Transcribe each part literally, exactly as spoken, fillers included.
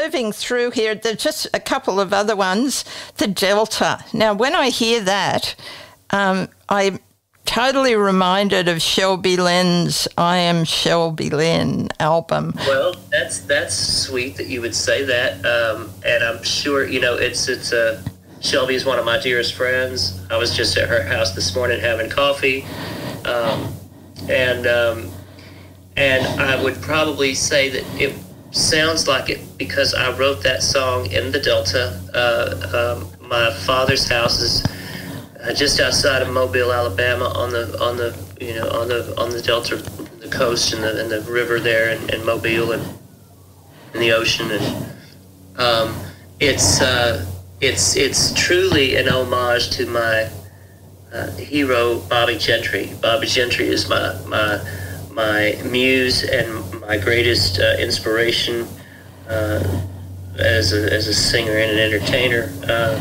moving through here, there's just a couple of other ones. The Delta. Now, when I hear that, um, I'm totally reminded of Shelby Lynn's I Am Shelby Lynn album. Well, that's that's sweet that you would say that. Um, and I'm sure, you know, it's, it's a, Shelby is one of my dearest friends. I was just at her house this morning having coffee. Um, and, um, and I would probably say that it sounds like it because I wrote that song in the Delta. Uh, um, my father's house is uh, just outside of Mobile, Alabama, on the on the you know on the on the Delta, the coast and the and the river there, and, and Mobile and, and the ocean, and um, it's uh, it's it's truly an homage to my uh, hero Bobby Gentry. Bobby Gentry is my my. my muse and my greatest uh, inspiration uh, as a as a singer and an entertainer, uh,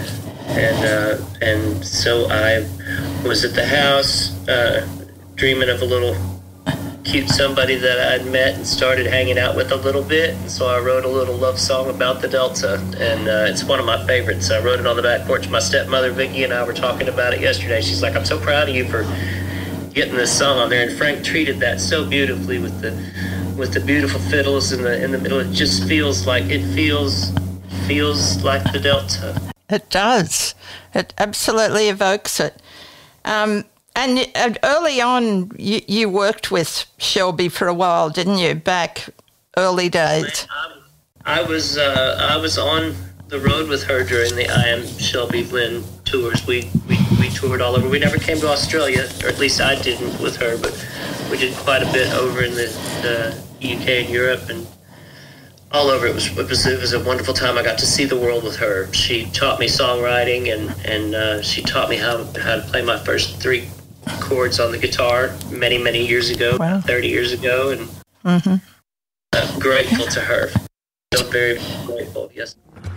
and uh, and so I was at the house uh, dreaming of a little cute somebody that I'd met and started hanging out with a little bit, and so I wrote a little love song about the Delta, and uh, it's one of my favorites. I wrote it on the back porch. My stepmother Vicky and I were talking about it yesterday. She's like, "I'm so proud of you for getting this song on there," and Frank treated that so beautifully with the with the beautiful fiddles in the in the middle. It just feels like it feels feels like the Delta. It does. It absolutely evokes it. Um, and uh, early on, you, you worked with Shelby for a while, didn't you? Back early days. I, I was uh, I was on the road with her during the I Am Shelby Lynn tours. We we. We toured all over. We never came to Australia, or at least I didn't with her, but we did quite a bit over in the, the U K and Europe and all over. It was, it was it was a wonderful time. I got to see the world with her. She taught me songwriting, and and uh, she taught me how how to play my first three chords on the guitar many many years ago, wow. thirty years ago, and mm-hmm. I'm grateful to her. So very grateful. Yes.